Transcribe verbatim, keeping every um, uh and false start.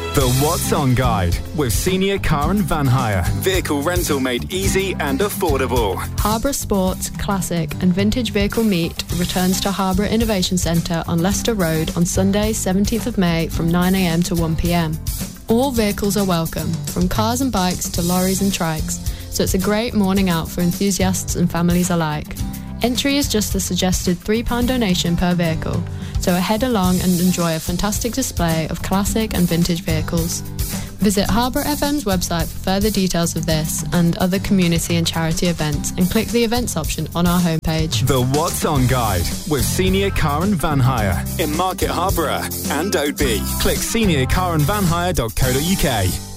The What's On Guide with Senior Car and Van Hire. Vehicle rental made easy and affordable. Harborough Sports, Classic and Vintage Vehicle Meet returns to Harborough Innovation Centre on Leicester Road on Sunday, seventeenth of May from nine a m to one p m. All vehicles are welcome, from cars and bikes to lorries and trikes, so it's a great morning out for enthusiasts and families alike. Entry is just a suggested three pounds donation per vehicle, so head along and enjoy a fantastic display of classic and vintage vehicles. Visit Harborough F M's website for further details of this and other community and charity events, and click the events option on our homepage. The What's On Guide with Senior Car and Van Hire in Market Harborough and Oadby. Click senior car and van hire dot co dot uk.